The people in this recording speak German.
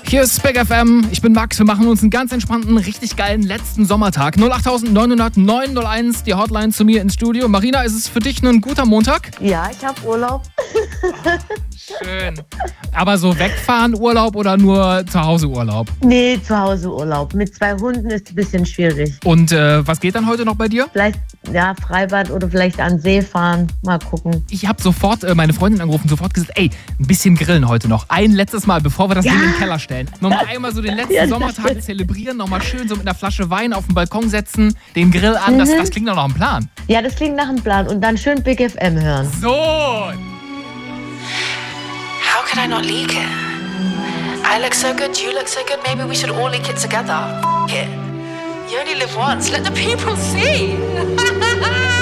Hier ist Big FM, ich bin Max, wir machen uns einen ganz entspannten, richtig geilen letzten Sommertag. 08900 901, die Hotline zu mir ins Studio. Marina, ist es für dich ein guter Montag? Ja, ich habe Urlaub. Schön. Aber so wegfahren Urlaub oder nur zu Hause Urlaub? Nee, zu Hause Urlaub. Mit 2 Hunden ist es ein bisschen schwierig. Und was geht dann heute noch bei dir? Vielleicht ja, Freibad oder vielleicht an den See fahren. Mal gucken. Ich habe sofort meine Freundin angerufen, sofort gesagt, ey, ein bisschen grillen heute noch. Ein letztes Mal, bevor wir das Ding in den Keller stellen. Nochmal einmal so den letzten Sommertag zelebrieren, nochmal schön so mit einer Flasche Wein auf den Balkon setzen, den Grill an, das klingt doch nach einem Plan. Ja, das klingt nach einem Plan. Und dann schön Big FM hören. So! How could I not leak it? I look so good, you look so good, maybe we should all leak it together. F it. You only live once, let the people see.